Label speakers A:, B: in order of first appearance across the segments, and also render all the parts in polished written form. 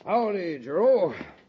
A: Howdy, Joe.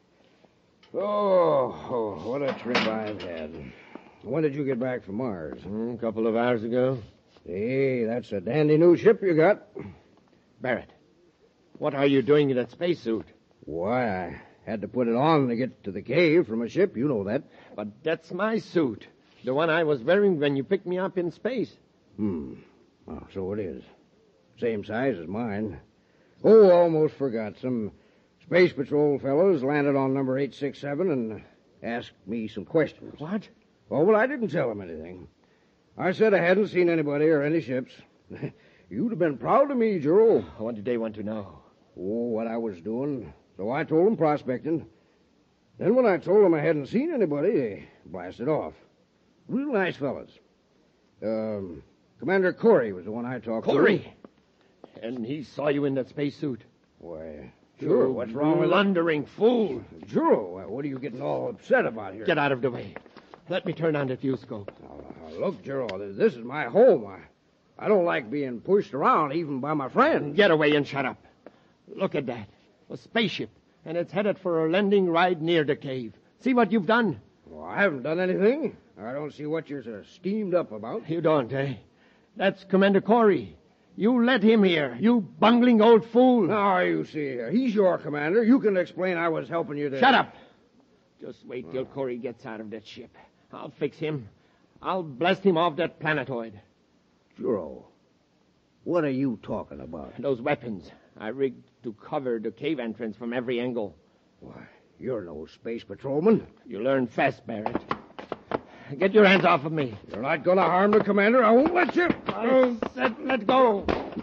A: Oh, what a trip I've had. When did you get back from Mars?
B: A couple of hours ago.
A: Hey, that's a dandy new ship you got.
B: Barrett, what are you doing in that spacesuit?
A: Why, I had to put it on to get to the cave from a ship. You know that.
B: But that's my suit. The one I was wearing when you picked me up in space.
A: Oh, so it is. Same size as mine. Oh, almost forgot. Some Space Patrol fellows landed on number 867 and asked me some questions.
B: What?
A: Oh, well, I didn't tell them anything. I said I hadn't seen anybody or any ships. You'd have been proud of me, Joe.
B: What did they want to know?
A: Oh, what I was doing. So I told them prospecting. Then when I told them I hadn't seen anybody, they blasted off. Real nice fellas. Commander Corey was the one I talked to.
B: Corey? And he saw you in that spacesuit?
A: Why, sure. What's wrong with
B: blundering fool?
A: Joe, what are you getting all upset about here?
B: Get out of the way. Let me turn on the fuse scope.
A: Look, Joe, this is my home. I don't like being pushed around, even by my friends.
B: Get away and shut up. Look at that. A spaceship, and it's headed for a landing right near the cave. See what you've done?
A: Well, I haven't done anything. I don't see what you're so steamed up about.
B: You don't, eh? That's Commander Corey. You led him here, you bungling old fool.
A: Now, you see here. He's your commander. You can explain I was helping you to...
B: Shut up. Just wait till Corey gets out of that ship. I'll fix him. I'll blast him off that planetoid.
A: Joe, what are you talking about?
B: Those weapons I rigged to cover the cave entrance from every angle.
A: Why, you're no space patrolman.
B: You learn fast, Barrett. Get your hands off of me.
A: You're not going to harm the commander. I won't let you.
B: I said let go.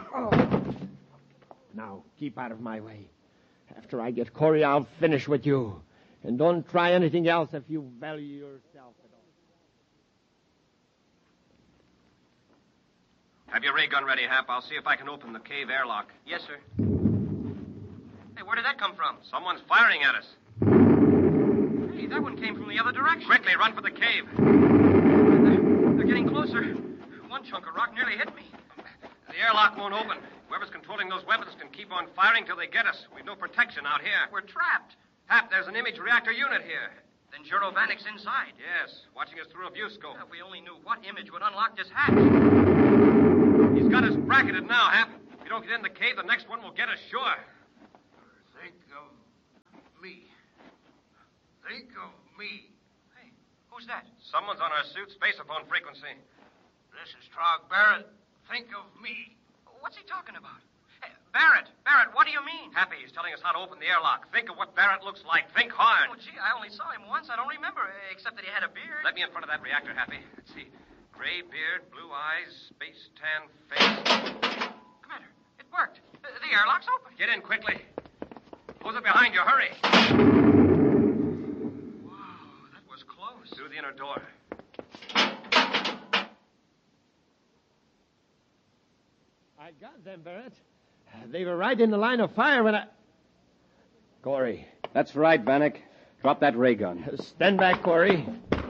B: Now, keep out of my way. After I get Corey, I'll finish with you. And don't try anything else if you value yourself at all.
C: Have your ray gun ready, Hap. I'll see if I can open the cave airlock.
D: Yes, sir. Hey, where did that come from?
C: Someone's firing at us.
D: Hey, that one came from the other direction.
C: Quickly, run for the cave.
D: They're getting closer. One chunk of rock nearly hit me.
C: The airlock won't open. Whoever's controlling those weapons can keep on firing till they get us. We've no protection out here.
D: We're trapped.
C: Hap, there's an image reactor unit here.
D: Then Juro Vanek's inside.
C: Yes, watching us through a viewscope.
D: If we only knew what image would unlock this hatch.
C: He's got us bracketed now, Hap. If we don't get in the cave, the next one will get us sure.
E: Think of me. Think of me.
D: Hey, who's that?
C: Someone's on our suit spaceophone frequency.
E: This is Trog Barrett. Think of me.
D: What's he talking about? Hey, Barrett, what do you mean?
C: Happy, he's telling us how to open the airlock. Think of what Barrett looks like. Think hard.
D: Oh, gee, I only saw him once. I don't remember, except that he had a beard.
C: Let me in front of that reactor, Happy. Let's see. Gray beard, blue eyes, space tan face.
D: Commander, it worked. The airlock's open.
C: Get in quickly. Close it behind you. Hurry.
D: Wow, that was close.
C: Through the inner door.
B: I got them, Barrett. They were right in the line of fire when I...
F: Corey. That's right, Vanek. Drop that ray gun.
B: Stand back, Corey.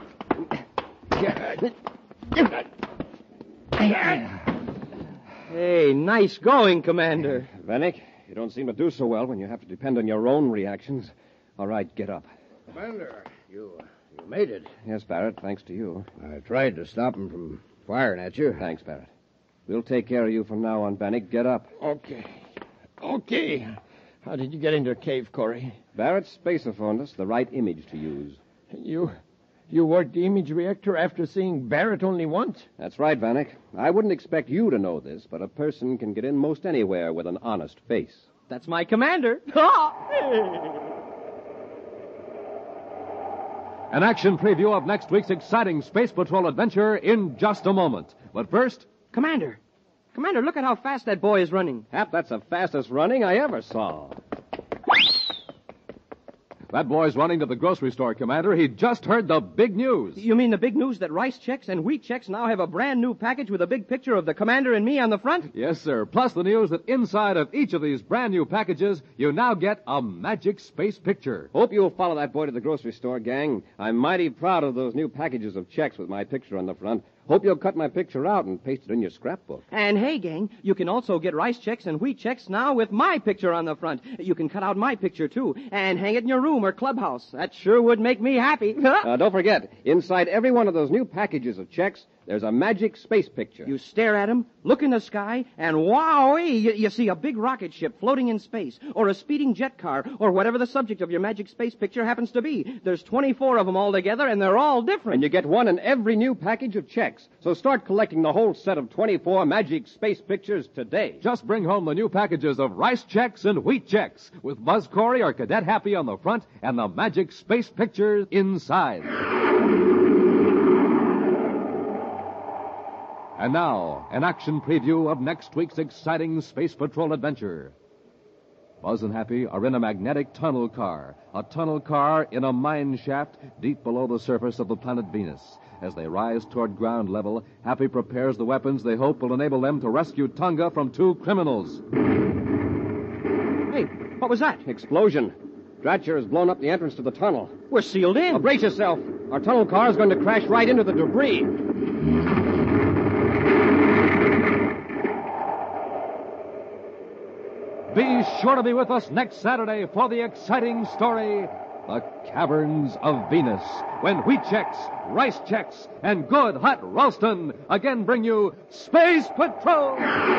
F: Hey, nice going, Commander. Vanek, you don't seem to do so well when you have to depend on your own reactions. All right, get up.
A: Commander, you made it.
F: Yes, Barrett, thanks to you.
A: I tried to stop him from firing at you.
F: Thanks, Barrett. We'll take care of you from now on, Vanek. Get up.
B: Okay. How did you get into the cave, Corey?
F: Barrett spaceophoned us the right image to use.
B: You worked the image reactor after seeing Barrett only once?
F: That's right, Vanek. I wouldn't expect you to know this, but a person can get in most anywhere with an honest face.
G: That's my commander.
H: An action preview of next week's exciting Space Patrol adventure in just a moment. But first...
G: Commander, look at how fast that boy is running.
F: Hap, that's the fastest running I ever saw.
H: That boy's running to the grocery store, Commander. He just heard the big news.
G: You mean the big news that Rice Checks and Wheat Checks now have a brand new package with a big picture of the commander and me on the front?
H: Yes, sir. Plus the news that inside of each of these brand new packages, you now get a magic space picture.
F: Hope you'll follow that boy to the grocery store, gang. I'm mighty proud of those new packages of checks with my picture on the front. Hope you'll cut my picture out and paste it in your scrapbook.
G: And hey, gang, you can also get rice checks and wheat checks now with my picture on the front. You can cut out my picture, too, and hang it in your room or clubhouse. That sure would make me happy.
F: Don't forget, inside every one of those new packages of checks, there's a magic space picture.
G: You stare at them, look in the sky, and wowee, you see a big rocket ship floating in space, or a speeding jet car, or whatever the subject of your magic space picture happens to be. There's 24 of them all together, and they're all different.
F: And you get one in every new package of checks. So start collecting the whole set of 24 magic space pictures today.
H: Just bring home the new packages of rice checks and wheat checks with Buzz Corey or Cadet Happy on the front and the magic space picture inside. And now, an action preview of next week's exciting Space Patrol adventure. Buzz and Happy are in a magnetic tunnel car. A tunnel car in a mine shaft deep below the surface of the planet Venus. As they rise toward ground level, Happy prepares the weapons they hope will enable them to rescue Tonga from 2 criminals.
G: Hey, what was that?
F: Explosion. Dratcher has blown up the entrance to the tunnel.
G: We're sealed in.
F: Now brace yourself. Our tunnel car is going to crash right into the debris.
H: Be sure to be with us next Saturday for the exciting story, The Caverns of Venus, when wheat checks, rice checks, and good hot Ralston again bring you Space Patrol!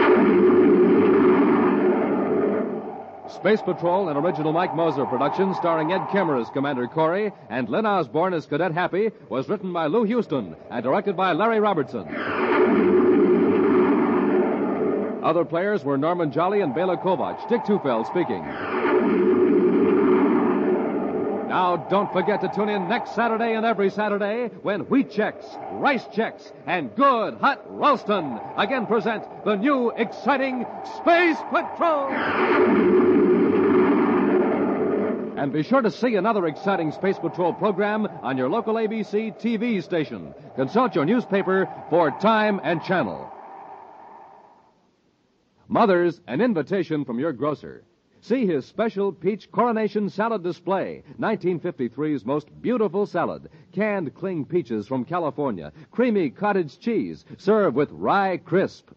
H: Space Patrol, an original Mike Moser production starring Ed Kemmer as Commander Corey and Lynn Osborne as Cadet Happy, was written by Lou Houston and directed by Larry Robertson. Other players were Norman Jolly and Bela Kovac. Dick Tufeld speaking. Now, don't forget to tune in next Saturday and every Saturday when wheat checks, rice checks, and good hot Ralston again present the new exciting Space Patrol! And be sure to see another exciting Space Patrol program on your local ABC TV station. Consult your newspaper for time and channel. Mothers, an invitation from your grocer. See his special peach coronation salad display, 1953's most beautiful salad. Canned cling peaches from California, creamy cottage cheese, served with rye crisp.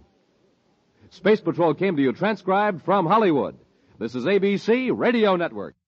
H: Space Patrol came to you transcribed from Hollywood. This is ABC Radio Network.